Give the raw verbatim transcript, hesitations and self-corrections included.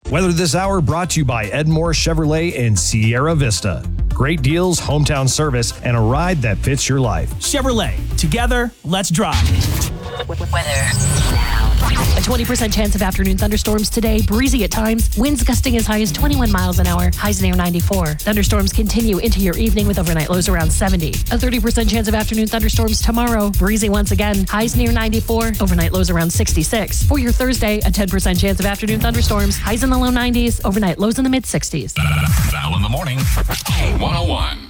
Weather this hour brought to you by Edmore Chevrolet in Sierra Vista. Great deals, hometown service, and a ride that fits your life. Chevrolet. Together, let's drive. Weather now. A twenty percent chance of afternoon thunderstorms today. Breezy at times. Winds gusting as high as twenty-one miles an hour. Highs near ninety-four. Thunderstorms continue into your evening with overnight lows around seventy. A thirty percent chance of afternoon thunderstorms tomorrow. Breezy once again. Highs near ninety-four. Overnight lows around sixty-six. For your Thursday, a ten percent chance of afternoon thunderstorms. Highs in the low nineties. Overnight lows in the mid sixties. Val in the morning. one oh one.